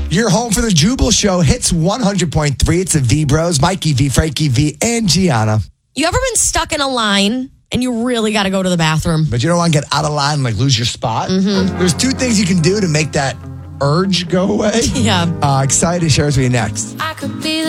You're home for the Jubal Show. Hits 100.3. It's the V Bros, Mikey V, Frankie V, and Gianna. You ever been stuck in a line and you really got to go to the bathroom? But you don't want to get out of line and lose your spot? Mm-hmm. There's two things you can do to make that urge go away. Yeah. Excited to share this with you next. I could be